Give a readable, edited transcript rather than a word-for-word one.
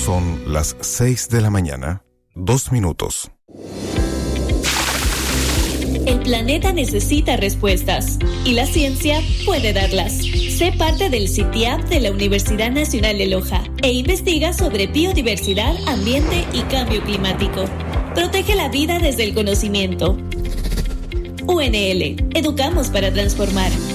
Son las 6 de la mañana, 2 minutos. El planeta necesita respuestas y la ciencia puede darlas. Sé parte del CITIAP de la Universidad Nacional de Loja e investiga sobre biodiversidad, ambiente y cambio climático. Protege la vida desde el conocimiento. UNL, educamos para transformar.